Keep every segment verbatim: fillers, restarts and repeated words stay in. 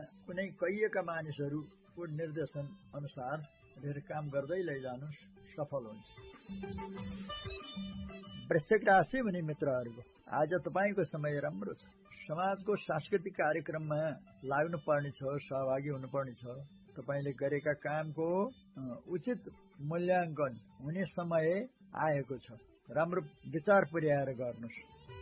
कुनै कहिएका मानिसहरूको निर्देशन अनुसार धेरै काम गर्दै लैजानुस्, सफल हुन्छ। वृश्चिक राशि हुने मित्रहरूको आज तपाईको समय राम्रो छ। समाजको सांस्कृतिक कार्यक्रममा लाग्नु पर्ने छ, सहभागी हुनुपर्ने छ। तपाईले गरेका कामको उचित मूल्याङ्कन हुने समय आएको छ। राम्रो विचार पुर्याएर गर्नुस्।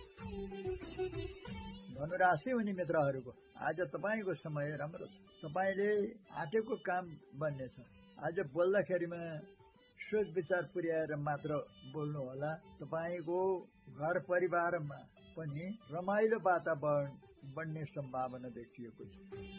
धनुराशि हुने मित्रहरूको आज तपाईको समय राम्रो छ। तपाईले आँटेको काम बन्नेछ। आज बोल्दाखेरिमा सोच विचार पुर्याएर मात्र बोल्नु होला। तपाईको घर परिवारमा पनि रमाइलो वातावरण बन्ने सम्भावना देखिएको छ।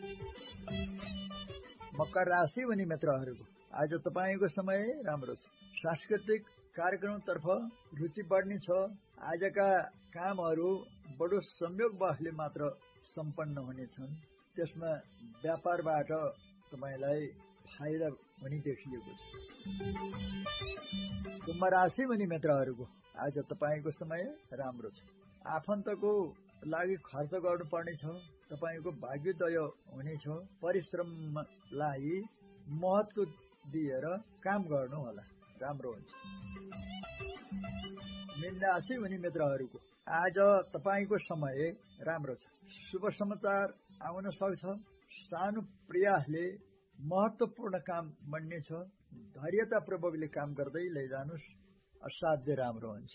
मकर राशि हुने मित्रहरूको आज तपाईको समय राम्रो छ। सांस्कृतिक कार्यक्रमतर्फ रुचि बढ्ने छ। आजका कामहरू बडो संयोगवशले मात्र सम्पन्न हुनेछन्। त्यसमा व्यापारबाट तपाईलाई फाइदा हुने देखिएको छ। कुम्भ राशि हुने मित्रहरूको आज तपाईको समय राम्रो छ। आफन्तको लागि खर्च गर्नुपर्ने छ। तपाईको भाग्योदय हुनेछ। परिश्रमलाई महत्त्व दिएर काम गर्नु होला, राम्रो हुन्छ। मीन राशि हुने मित्रहरूको आज तपाईको समय राम्रो छ। शुभ समाचार आउन सक्छ। सानो प्रयासले महत्त्वपूर्ण काम बन्नेछ। धैर्यतापूर्वकले काम गर्दै लैजानुस्, असाध्य राम्रो हुन्छ।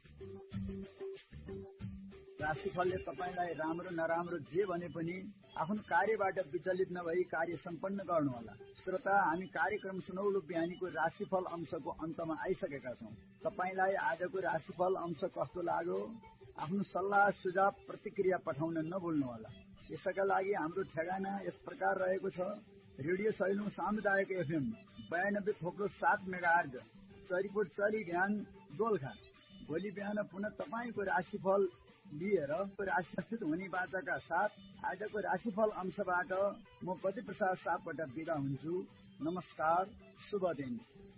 राशिफलले तपाईलाई राम्रो नराम्रो जे भने पनि आफ्नो कार्यबाट विचलित नभई कार्य सम्पन्न गर्नुहोला। श्रोता, हामी कार्यक्रम सुनौलो बिहानीको राशिफल अंशको अन्तमा आइसकेका छौं। तपाईलाई आजको राशिफल अंश कस्तो लाग्यो? आफ्नो सल्लाह सुझाव प्रतिक्रिया पठाउन नभुल्नुहोला। यसका लागि हाम्रो ठेगाना यस प्रकार रहेको छ। रेडियो सैलुङ सामुदायिक एफएम बयानब्बे थोप्लो सात मेगाहर्ज, चरीकोट चरी ध्यान दोलखा। भोलि बिहान पुनः तपाईको राशिफल लिएर राशिस्थित हुने बाचाका साथ आजको राशिफल अंशबाट म पति प्रसाद सापकोटा बिदा हुन्छु। नमस्कार, शुभ दिन।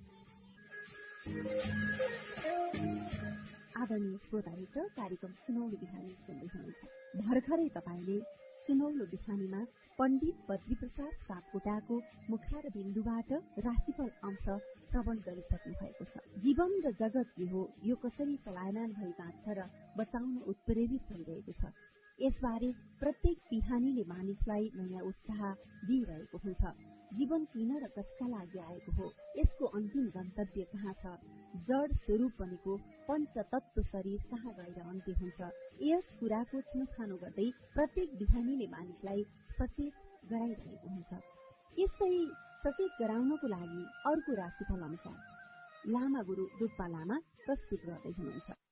आदरणीय श्रोता मित्र, कार्यक्रम सुनौलो बिहानी सुन्दै हुनुहुन्छ। भर्खरै तपाईले सुनौलो बिहानीमा पण्डित बद्रीप्रसाद सापकोटाको मुखार बिन्दुबाट राशिफल अंश श्रवण गरिसक्नु भएको छ। जीवन र जगत के हो, यो कसरी चलायमान भई बाँच्छ र बचाउन उत्प्रेरित भइरहेको छ। यसबारे प्रत्येक बिहानीले मानिसलाई नयाँ उत्साह दिइरहेको हुन्छ। जीवन किन र कसका लागि आएको हो, यसको अन्तिम गन्तव्य कहाँ छ, जड स्वरूप बनेको पञ्चतत्व शरीर कहाँ गएर अन्त्य हुन्छ, यस कुराको छुनछानो गर्दै प्रत्येक बिहानीले मानिसलाई सचेत गराइरहेको हुन्छ। यस्तै सचेत गराउनको लागि अर्को राशिफल अनुसार लामा गुरु डुप्पा लामा प्रस्तुत गर्दै हुनुहुन्छ।